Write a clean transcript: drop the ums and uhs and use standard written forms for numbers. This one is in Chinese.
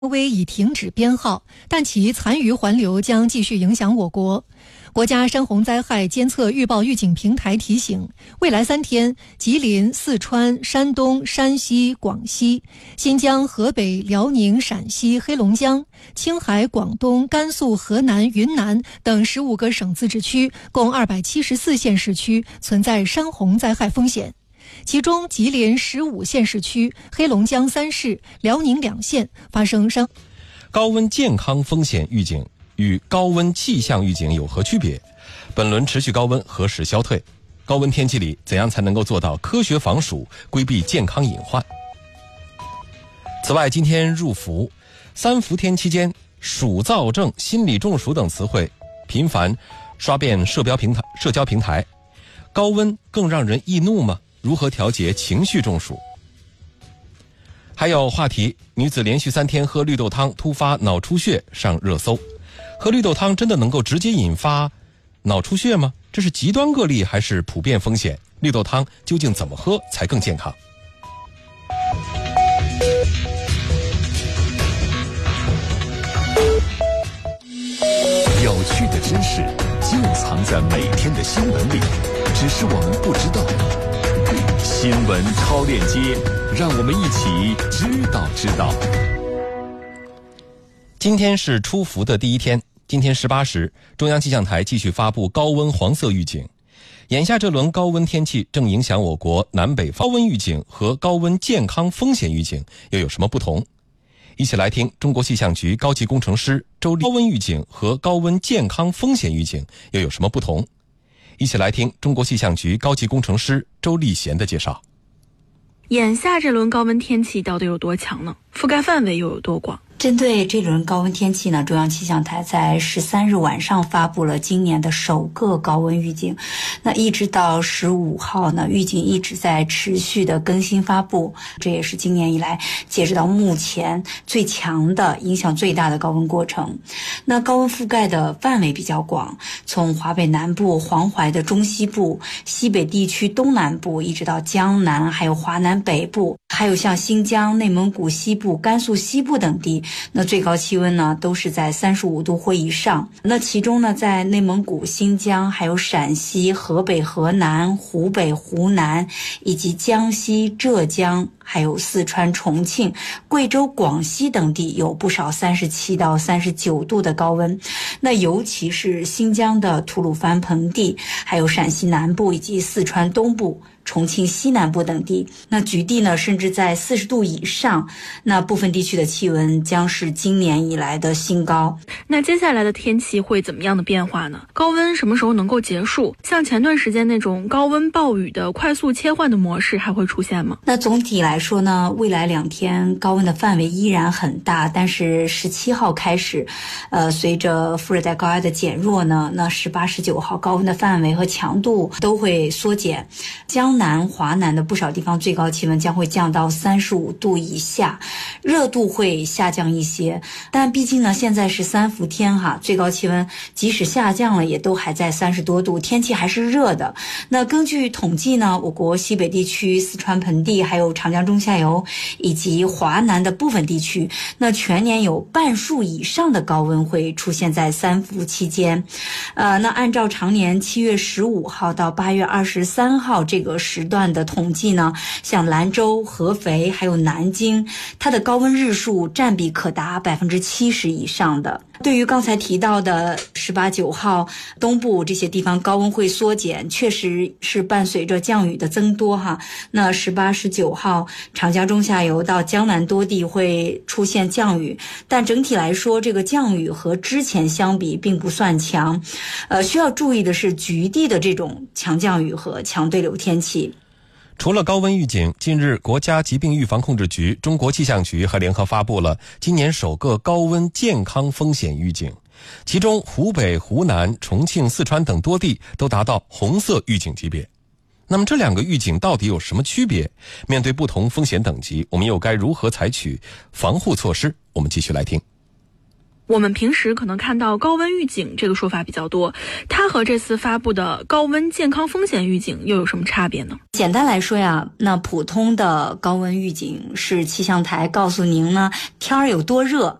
威已停止编号，但其残余环流将继续影响我国。国家山洪灾害监测预报预警平台提醒，未来3天，吉林、四川、山东、山西、广西、新疆、河北、辽宁、陕西、黑龙江、青海、广东、甘肃、河南、云南等15个省自治区，共274县市区存在山洪灾害风险。其中，吉林15县市区、黑龙江3市、辽宁2县发生山。 高温健康风险预警与高温气象预警有何区别？本轮持续高温何时消退？高温天气里怎样才能够做到科学防暑，规避健康隐患？此外，今天入伏，3伏天期间，暑燥症、心理中暑等词汇频繁刷遍社交平台。高温更让人易怒吗？如何调节情绪中暑？还有话题，女子连续3天喝绿豆汤突发脑出血上热搜。喝绿豆汤真的能够直接引发脑出血吗？这是极端个例还是普遍风险？绿豆汤究竟怎么喝才更健康？ 有趣的知识就藏在每天的新闻里，只是我们不知道。新闻超链接，让我们一起知道。 今天是出伏的第一天，今天18时，中央气象台继续发布高温黄色预警。眼下这轮高温天气正影响我国南北方。高温预警和高温健康风险预警又有什么不同？一起来听中国气象局高级工程师周立。高温预警和高温健康风险预警又有什么不同？一起来听中国气象局高级工程师周立贤的介绍。 眼下这轮高温天气到底有多强呢？覆盖范围又有多广？ 针对这轮高温天气呢，中央气象台在13日晚上发布了今年的首个高温预警。那一直到15号呢，预警一直在持续的更新发布，这也是今年以来截止到目前最强的、影响最大的高温过程。那高温覆盖的范围比较广，从华北南部、黄淮的中西部、西北地区东南部，一直到江南，还有华南北部，还有像新疆、内蒙古西部、甘肃西部等地。那最高气温呢都是在35度或以上。那其中呢，在内蒙古、新疆、还有陕西、河北、河南、湖北、湖南以及江西、浙江，还有四川、重庆、贵州、广西等地有不少37到39度的高温。那尤其是新疆的吐鲁番盆地，还有陕西南部以及四川东部、重庆西南部等地，那局地呢甚至在40度以上。那部分地区的气温将是今年以来的新高。 那接下来的天气会怎么样的变化呢？高温什么时候能够结束？像前段时间那种高温暴雨的快速切换的模式还会出现吗？ 那总体来说呢，未来2天高温的范围依然很大，但是17号开始，随着副热带高压的减弱呢，那18、19号高温的范围和强度都会缩减。江南、华南的不少地方最高气温将会降到35度以下，热度会下降一些。但毕竟呢，现在是3伏天哈，最高气温即使下降了，也都还在30多度，天气还是热的。那根据统计呢，我国西北地区、四川盆地，还有长江中下游以及华南的部分地区，那全年有半数以上的高温会出现在3伏期间。那按照常年7月15号到8月23号这个时段的统计呢，像兰州、合肥还有南京，它的高温日数占比可达70%以上的。对于刚才提到的18、19号东部这些地方高温会缩减，确实是伴随着降雨的增多哈。那18、19号长江中下游到江南多地会出现降雨，但整体来说，这个降雨和之前相比并不算强。需要注意的是局地的这种强降雨和强对流天气。 除了高温预警，近日国家疾病预防控制局、中国气象局还联合发布了今年首个高温健康风险预警，其中湖北、湖南、重庆、四川等多地都达到红色预警级别。那么这2个预警到底有什么区别？面对不同风险等级，我们又该如何采取防护措施？我们继续来听。 我们平时可能看到高温预警这个说法比较多，它和这次发布的高温健康风险预警又有什么差别呢？ 简单来说呀，那普通的高温预警是气象台告诉您呢，天儿有多热，